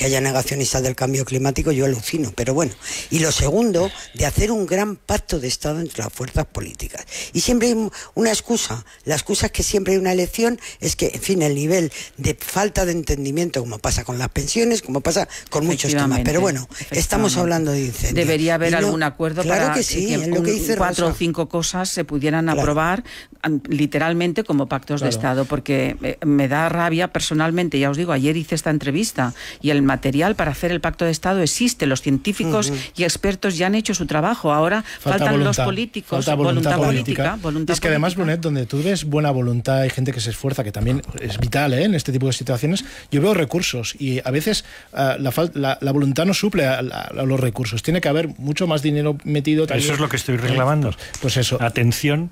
que haya negacionistas del cambio climático, yo alucino, pero bueno. Y lo segundo, de hacer un gran pacto de Estado entre las fuerzas políticas. Y siempre hay una excusa. La excusa es que siempre hay una elección, es que, en fin, el nivel de falta de entendimiento, como pasa con las pensiones, como pasa con muchos temas. Pero bueno, estamos hablando de incendios. Debería haber algún acuerdo para que, sí, que lo que dice 4 o 5 cosas se pudieran aprobar literalmente como pactos de Estado, porque me da rabia personalmente, ya os digo, ayer hice esta entrevista y el material para hacer el pacto de Estado existe, los científicos y expertos ya han hecho su trabajo, ahora faltan los políticos, voluntad política. Es que además, Brunet, donde tú ves buena voluntad, hay gente que se esfuerza, que también es vital en este tipo de situaciones, yo veo recursos y a veces la voluntad no suple a los recursos, tiene que haber mucho más dinero metido. Eso es lo que estoy reclamando. Pues eso. Atención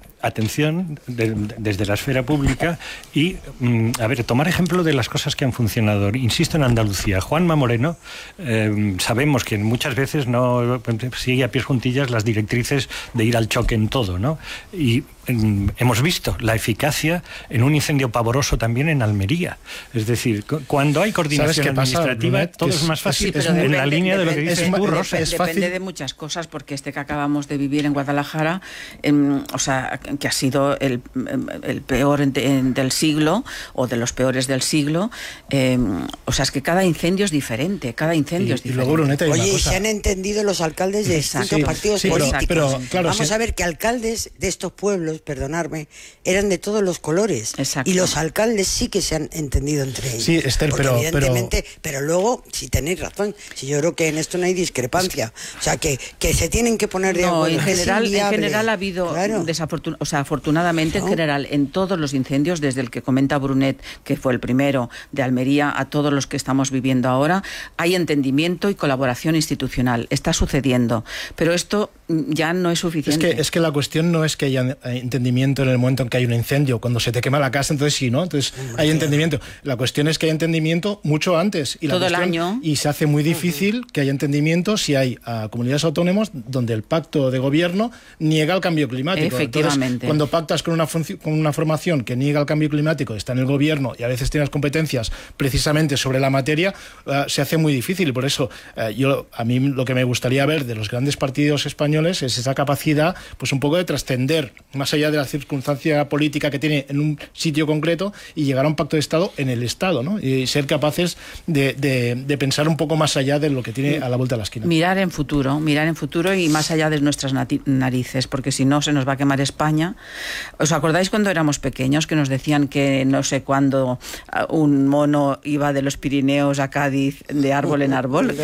desde la esfera pública y, a ver, tomar ejemplo de las cosas que han funcionado. Insisto en Andalucía. Juanma Moreno, sabemos que muchas veces no sigue a pies juntillas las directrices de ir al choque en todo, ¿no? Y hemos visto la eficacia en un incendio pavoroso también en Almería. Es decir, cuando hay coordinación administrativa, Brunet, todo es más fácil. Sí, en la línea de lo que dices tú, Rosa. Depende de muchas cosas, porque que acabamos de vivir en Guadalajara, o sea, que ha sido el peor del siglo, o de los peores del siglo, o sea, es que cada incendio es diferente, Y luego, Brunet, hay una cosa. Se han entendido los alcaldes de distintos partidos políticos. Pero, claro, vamos a ver que alcaldes de estos pueblos, perdonadme, eran de todos los colores. Exacto. Y los alcaldes sí que se han entendido entre ellos. Sí, Esther, evidentemente, pero luego, si tenéis razón, si yo creo que en esto no hay discrepancia. O sea, que se tienen que poner de acuerdo. En general ha habido, afortunadamente, en general, en todos los incendios, desde el que comenta Brunet, que fue el primero de Almería, a todos los que estamos viviendo ahora, hay entendimiento y colaboración institucional. Está sucediendo. Pero esto ya no es suficiente. Es que la cuestión no es que haya entendimiento en el momento en que hay un incendio. Cuando se te quema la casa, entonces sí, ¿no? Entonces hay entendimiento. La cuestión es que hay entendimiento mucho antes. Y todo el año. Y se hace muy difícil que haya entendimiento si hay comunidades autónomas donde el pacto de gobierno niega el cambio climático. Efectivamente. Entonces, cuando pactas con una formación que niega el cambio climático, está en el gobierno y a veces tienes competencias precisamente sobre la materia, se hace muy difícil. Por eso, a mí lo que me gustaría ver de los grandes partidos españoles es esa capacidad, pues un poco de trascender más allá de la circunstancia política que tiene en un sitio concreto y llegar a un pacto de Estado en el Estado, ¿no? Y ser capaces de pensar un poco más allá de lo que tiene a la vuelta de la esquina. Mirar en futuro y más allá de nuestras narices, porque si no se nos va a quemar España. ¿Os acordáis cuando éramos pequeños que nos decían que no sé cuándo un mono iba de los Pirineos a Cádiz de árbol en árbol?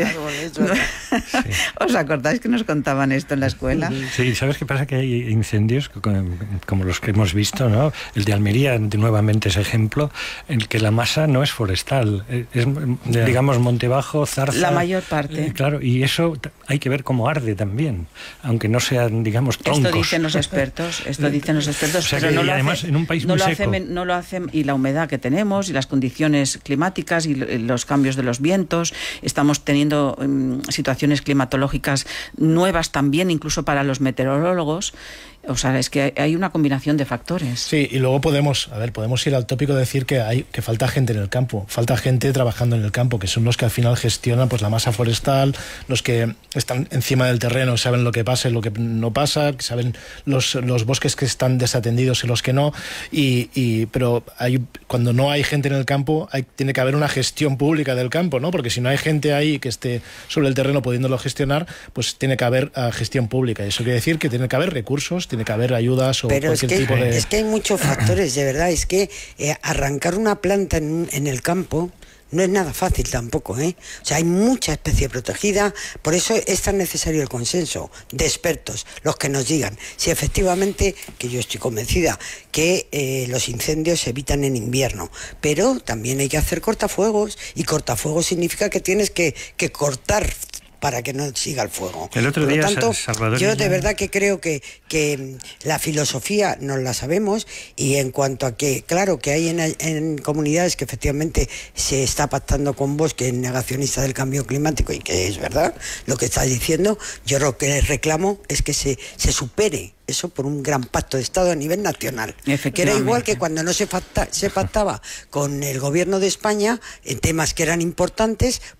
¿Os acordáis que nos contaban esto en la escuela? Sí, ¿sabes qué pasa? Que hay incendios como los que hemos visto, ¿no? El de Almería, nuevamente, es ejemplo, en el que la masa no es forestal, es, digamos, monte bajo, zarza. La mayor parte. Claro, y eso hay que ver cómo arde también, aunque no sean, digamos, troncos. Esto dicen los expertos, o sea, pero no además en un país muy seco. No lo hacen, y la humedad que tenemos, y las condiciones climáticas, y los cambios de los vientos, estamos teniendo situaciones climatológicas nuevas también, incluso para los meteorólogos. O sea, es que hay una combinación de factores. Sí, y luego podemos ir al tópico de decir que falta gente en el campo, falta gente trabajando en el campo, que son los que al final gestionan pues la masa forestal, los que están encima del terreno, saben lo que pasa y lo que no pasa, saben los bosques que están desatendidos y los que no, pero cuando no hay gente en el campo, tiene que haber una gestión pública del campo, ¿no? Porque si no hay gente ahí que esté sobre el terreno pudiéndolo gestionar, pues tiene que haber gestión pública. Y eso quiere decir que tiene que haber recursos, tiene que haber ayudas o pero cualquier tipo de... Es que hay muchos factores, de verdad. Es que arrancar una planta en el campo no es nada fácil tampoco, ¿eh? O sea, hay mucha especie protegida, por eso es tan necesario el consenso de expertos, los que nos digan si efectivamente, que yo estoy convencida, que los incendios se evitan en invierno, pero también hay que hacer cortafuegos, y cortafuegos significa que tienes que cortar para que no siga el fuego. El otro día, por lo tanto, Salvador, yo de verdad que creo que la filosofía nos la sabemos, y en cuanto a que, claro, que hay en comunidades que efectivamente se está pactando con vos, que es negacionista del cambio climático, y que es verdad lo que estás diciendo, yo lo que les reclamo es que se supere eso por un gran pacto de Estado a nivel nacional, que era igual que cuando no se pactaba con el gobierno de España en temas que eran importantes,